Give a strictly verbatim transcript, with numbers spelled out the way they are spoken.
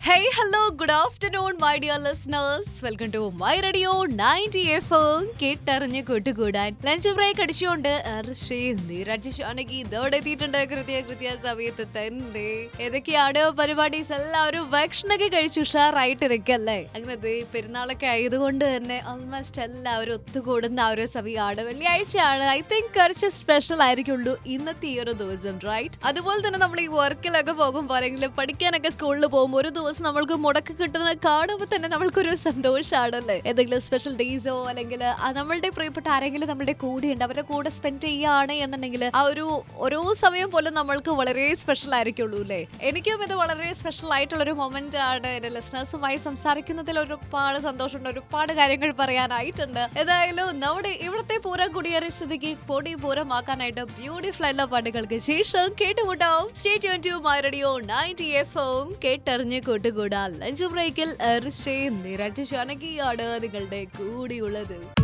Hey, hello, good afternoon, my dear listeners. Welcome to my radio ninety F M. കേട്ടറിഞ്ഞ് കൂട്ടുകൂടാൻ lunch break അടിച്ചുകൊണ്ട് നീരാജാണെങ്കിൽ ഇതോടെ എത്തിയിട്ടുണ്ട് കൃത്യ കൃത്യ സമയത്ത് തന്നെ. ഏതൊക്കെയാണ് പരിപാടീസ്? എല്ലാവരും ഭക്ഷണമൊക്കെ കഴിച്ച് ഉഷാറായിട്ടിരിക്കല്ലേ? അങ്ങനെ പെരുന്നാളൊക്കെ ആയതുകൊണ്ട് തന്നെ ഓൾമോസ്റ്റ് എല്ലാവരും ഒത്തുകൂടുന്ന ആ ഒരു സമയമാണ്. വെള്ളിയാഴ്ചയാണ്. ഐ തിങ്ക് കുറച്ച് സ്പെഷ്യൽ ആയിരിക്കുള്ളൂ ഇന്നത്തെ ഈ ഒരു ദിവസം, റൈറ്റ്? അതുപോലെ തന്നെ നമ്മൾ ഈ വർക്കിലൊക്കെ പോകുമ്പോൾ അല്ലെങ്കിൽ പഠിക്കാനൊക്കെ സ്കൂളിൽ പോകുമ്പോൾ ഒരു ദിവസം നമ്മൾക്ക് മുടക്ക് കിട്ടുന്ന കാണുമ്പോൾ തന്നെ നമ്മൾക്കൊരു സന്തോഷമാണല്ലേ. ഏതെങ്കിലും സ്പെഷ്യൽ ഡേയ്സോ അല്ലെങ്കിൽ നമ്മളുടെ പ്രിയപ്പെട്ട ആരെങ്കിലും നമ്മളുടെ കൂടെ ഉണ്ട്, അവരുടെ കൂടെ സ്പെൻഡ് ചെയ്യുകയാണ് എന്നുണ്ടെങ്കിൽ ആ ഒരു ഓരോ സമയം പോലും നമ്മൾക്ക് വളരെ സ്പെഷ്യൽ ആയിരിക്കുള്ളൂ അല്ലേ. എനിക്കും ഇത് വളരെ സ്പെഷ്യൽ ആയിട്ടുള്ള ഒരു മൊമെന്റ് ആണ്. എന്റെ ലിസണേഴ്സുമായി സംസാരിക്കുന്നതിൽ ഒരുപാട് സന്തോഷമുണ്ട്, ഒരുപാട് കാര്യങ്ങൾ പറയാനായിട്ടുണ്ട്. ഏതായാലും നമ്മുടെ ഇവിടുത്തെ പൂരം കുടിയേറിയ സ്ഥിതിക്ക് പൊടി പൂരമാക്കാനായിട്ട് ബ്യൂട്ടിഫുൾ ആയിട്ടുള്ള പാട്ടുകൾക്ക് ശേഷം കേട്ടുമുട്ടാം. Stay tune to my radio ninety F M. കേട്ടറിഞ്ഞ് കൂട്ടുകൂടാ ലഞ്ച് ബ്രേക്കിൽ നിരജ് ജാനകിയാണ് നിങ്ങളുടെ കൂടെയുള്ളത്.